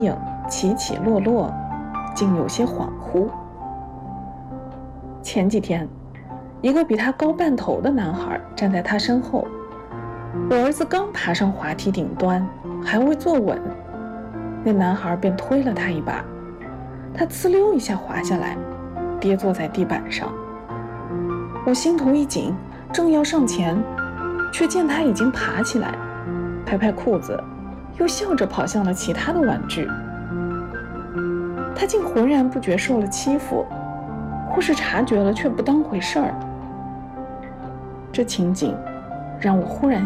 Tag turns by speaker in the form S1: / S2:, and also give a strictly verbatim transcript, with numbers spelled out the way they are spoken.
S1: 影起起落落，竟有些恍惚。前几天，一个比他高半头的男孩站在他身后，我儿子刚爬上滑梯顶端，还未坐稳，那男孩便推了他一把，他呲溜一下滑下来，跌坐在地板上。我心头一紧，正要上前，却见他已经爬起来，拍拍裤子，又笑着跑向了其他的玩具。他竟浑然不觉受了欺负，或是察觉了却不当回事儿。这情景让我忽然